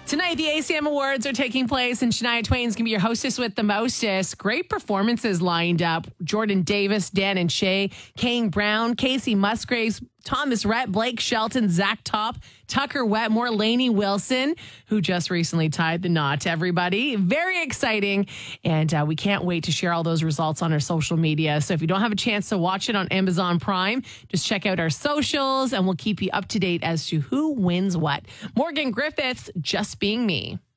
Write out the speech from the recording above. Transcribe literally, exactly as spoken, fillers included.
Tonight, the A C M Awards are taking place, and Shania Twain's going to be your hostess with the mostest. Great performances lined up. Jordan Davis, Dan and Shay, Kane Brown, Casey Musgraves, Thomas Rhett, Blake Shelton, Zach Top, Tucker Wetmore, Lainey Wilson, who just recently tied the knot to everybody. Very exciting. And uh, we can't wait to share all those results on our social media. So if you don't have a chance to watch it on Amazon Prime, just check out our socials and we'll keep you up to date as to who wins what. Morgan Griffiths, Just Being Me.